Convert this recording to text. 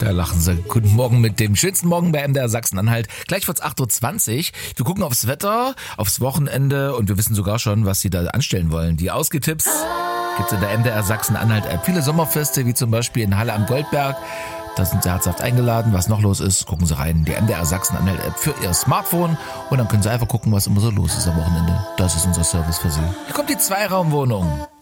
Ja, lachen Sie. Guten Morgen mit dem schönsten Morgen bei MDR Sachsen-Anhalt. Gleich wird's 8:20 Uhr. Wir gucken aufs Wetter, aufs Wochenende und wir wissen sogar schon, was Sie da anstellen wollen. Die Ausgetipps gibt's in der MDR Sachsen-Anhalt-App. Viele Sommerfeste, wie zum Beispiel in Halle am Goldberg. Da sind Sie herzhaft eingeladen. Was noch los ist, gucken Sie rein. Die MDR Sachsen-Anhalt-App für Ihr Smartphone. Und dann können Sie einfach gucken, was immer so los ist am Wochenende. Das ist unser Service für Sie. Hier kommt die Zweiraumwohnung.